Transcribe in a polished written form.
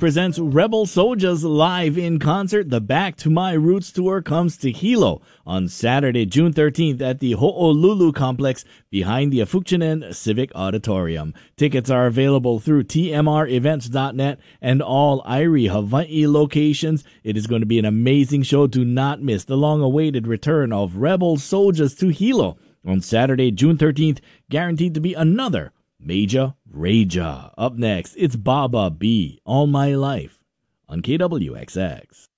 presents Rebel Soldiers live in concert. The Back to My Roots tour comes to Hilo on Saturday, June 13th at the Ho'olulu Complex behind the Afukchinen Civic Auditorium. Tickets are available through tmrevents.net and all Irie Hawaii locations. It is going to be an amazing show. Do not miss the long-awaited return of Rebel Soldiers to Hilo on Saturday, June 13th. Guaranteed to be another Major Rager. Up next, it's Baba B, All My Life on KWXX.